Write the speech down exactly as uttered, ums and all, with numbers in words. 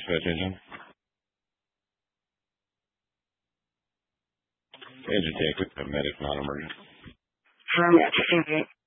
pay attention. Agent Dan, quick medic, non-emergent. Affirmative.